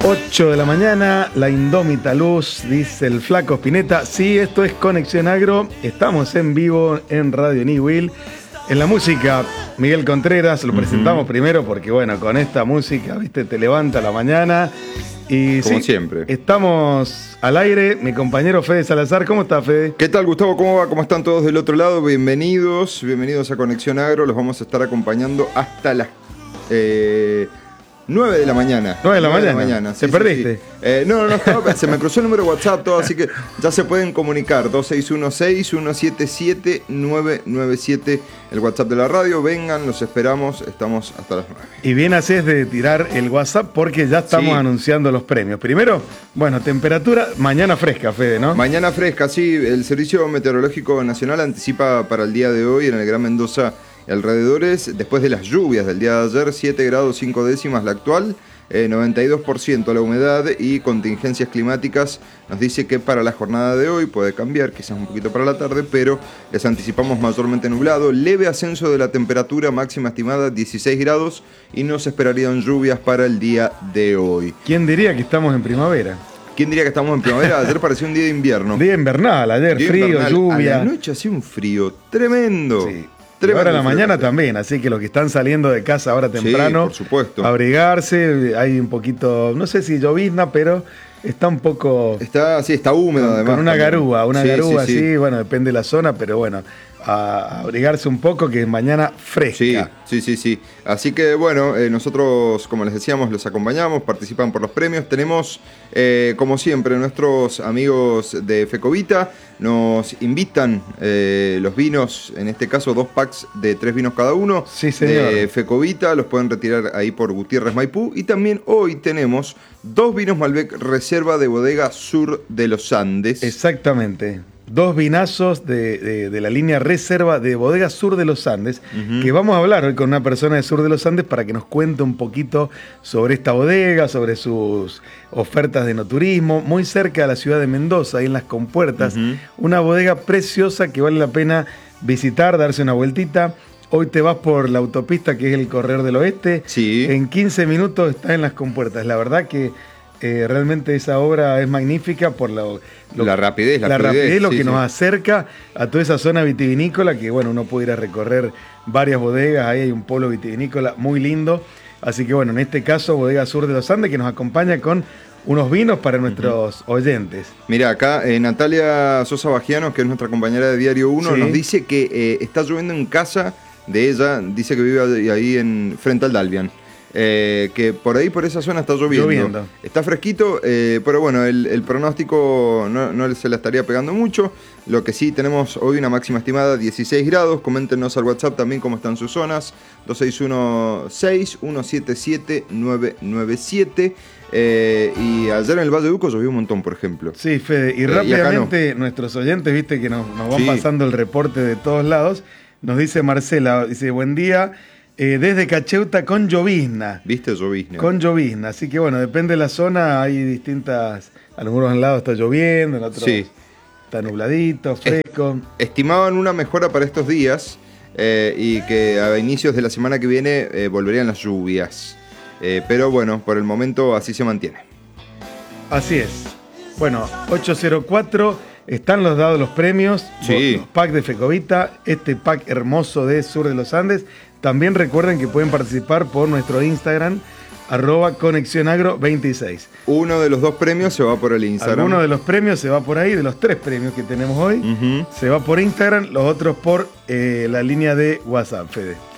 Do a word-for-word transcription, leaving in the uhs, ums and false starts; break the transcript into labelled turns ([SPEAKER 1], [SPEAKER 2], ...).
[SPEAKER 1] ocho de la mañana, la indómita luz, dice el flaco Spinetta. Sí, esto es Conexión Agro, estamos en vivo en Radio Newell. En la música, Miguel Contreras, lo uh-huh. presentamos primero porque, bueno, con esta música, viste, te levanta la mañana. Y
[SPEAKER 2] como
[SPEAKER 1] sí,
[SPEAKER 2] siempre.
[SPEAKER 1] Estamos al aire, mi compañero Fede Salazar. ¿Cómo está, Fede?
[SPEAKER 2] ¿Qué tal, Gustavo? ¿Cómo va? ¿Cómo están todos del otro lado? Bienvenidos, bienvenidos a Conexión Agro. Los vamos a estar acompañando hasta las eh, nueve de la mañana.
[SPEAKER 1] nueve de la mañana.
[SPEAKER 2] mañana.
[SPEAKER 1] ¿Te
[SPEAKER 2] sí,
[SPEAKER 1] perdiste?
[SPEAKER 2] Sí, sí. Eh, no, no, no, estaba, se me cruzó el número de WhatsApp, todo, así que ya se pueden comunicar. dos seis uno seis, uno siete siete, nueve nueve siete, el WhatsApp de la radio. Vengan, los esperamos, estamos hasta las nueve.
[SPEAKER 1] Y bien haces de tirar el WhatsApp porque ya estamos sí. anunciando los premios. Primero, bueno, temperatura, mañana fresca, Fede, ¿no?
[SPEAKER 2] Mañana fresca, sí. El Servicio Meteorológico Nacional anticipa para el día de hoy en el Gran Mendoza alrededores, después de las lluvias del día de ayer, siete grados cinco décimas la actual, eh, noventa y dos por ciento la humedad y contingencias climáticas. Nos dice que para la jornada de hoy puede cambiar, quizás un poquito para la tarde, pero les anticipamos mayormente nublado, leve ascenso de la temperatura, máxima estimada dieciséis grados y no se esperarían lluvias para el día de hoy.
[SPEAKER 1] ¿Quién diría que estamos en primavera?
[SPEAKER 2] ¿Quién diría que estamos en primavera? Ayer pareció un día de invierno.
[SPEAKER 1] Día invernal, ayer día frío, invernal. Lluvia.
[SPEAKER 2] A la noche hacía un frío tremendo.
[SPEAKER 1] Sí. Y ahora a la mañana también, así que los que están saliendo de casa ahora temprano,
[SPEAKER 2] sí, por supuesto.
[SPEAKER 1] Abrigarse, hay un poquito, no sé si llovizna, pero está un poco...
[SPEAKER 2] Está, sí, está húmedo
[SPEAKER 1] con,
[SPEAKER 2] además.
[SPEAKER 1] Con una
[SPEAKER 2] también.
[SPEAKER 1] garúa, una
[SPEAKER 2] sí,
[SPEAKER 1] garúa
[SPEAKER 2] sí, sí.
[SPEAKER 1] así, bueno, depende de la zona, pero bueno, a, a abrigarse un poco que es mañana fresca.
[SPEAKER 2] Sí, sí, sí, sí. Así que bueno, eh, nosotros, como les decíamos, los acompañamos, participan por los premios. Tenemos, eh, como siempre, nuestros amigos de Fecovita nos invitan eh, los vinos, en este caso dos packs de tres vinos cada uno.
[SPEAKER 1] Sí, señor.
[SPEAKER 2] De Fecovita, los pueden retirar ahí por Gutiérrez Maipú. Y también hoy tenemos dos vinos Malbec Reserva de Bodega Sur de los Andes.
[SPEAKER 1] Exactamente. Dos vinazos de, de, de la línea Reserva de Bodega Sur de los Andes, uh-huh. que vamos a hablar hoy con una persona de Sur de los Andes para que nos cuente un poquito sobre esta bodega, sobre sus ofertas de enoturismo, muy cerca de la ciudad de Mendoza, ahí en Las Compuertas. Uh-huh. Una bodega preciosa que vale la pena visitar, darse una vueltita. Hoy te vas por la autopista que es el Corredor del Oeste.
[SPEAKER 2] Sí.
[SPEAKER 1] En quince minutos estás en Las Compuertas. La verdad que eh, realmente esa obra es magnífica por lo, lo,
[SPEAKER 2] la rapidez, la,
[SPEAKER 1] la
[SPEAKER 2] fluidez,
[SPEAKER 1] rapidez, lo
[SPEAKER 2] sí,
[SPEAKER 1] que
[SPEAKER 2] sí.
[SPEAKER 1] nos acerca a toda esa zona vitivinícola que, bueno, uno puede ir a recorrer varias bodegas. Ahí hay un polo vitivinícola muy lindo. Así que, bueno, en este caso, Bodega Sur de los Andes, que nos acompaña con unos vinos para nuestros uh-huh. oyentes.
[SPEAKER 2] Mira, acá eh, Natalia Sosa Bajianos, que es nuestra compañera de Diario uno, sí. nos dice que eh, está lloviendo en casa de ella, dice que vive ahí en frente al Dalvian. Eh, que por ahí, por esa zona está lloviendo.
[SPEAKER 1] lloviendo.
[SPEAKER 2] Está fresquito, eh, pero bueno, el, el pronóstico no, no se la estaría pegando mucho. Lo que sí tenemos hoy una máxima estimada dieciséis grados. Coméntenos al WhatsApp también cómo están sus zonas. dos seis uno seis, uno siete siete, nueve nueve siete. Eh, y ayer en el Valle de Uco llovió un montón, por ejemplo.
[SPEAKER 1] Sí, Fede. Y eh, rápidamente y no. nuestros oyentes, viste que nos, nos van sí. pasando el reporte de todos lados. Nos dice Marcela, dice, buen día. Eh, desde Cacheuta con llovizna.
[SPEAKER 2] ¿Viste? Llovizna.
[SPEAKER 1] Con llovizna. Así que bueno, depende de la zona, hay distintas. Algunos lados está lloviendo, en otros
[SPEAKER 2] sí.
[SPEAKER 1] está nubladito, fresco.
[SPEAKER 2] Estimaban una mejora para estos días eh, y que a inicios de la semana que viene eh, volverían las lluvias. Eh, pero bueno, por el momento así se mantiene.
[SPEAKER 1] Así es. Bueno, ocho cero cuatro. Están los dados los premios,
[SPEAKER 2] sí.
[SPEAKER 1] los packs de Fecovita, este pack hermoso de Sur de los Andes. También recuerden que pueden participar por nuestro Instagram, arroba Conexión Agro veintiséis.
[SPEAKER 2] Uno de los dos premios se va por el Instagram.
[SPEAKER 1] Uno de los premios se va por ahí, de los tres premios que tenemos hoy, uh-huh. se va por Instagram, los otros por eh, la línea de WhatsApp, Fede.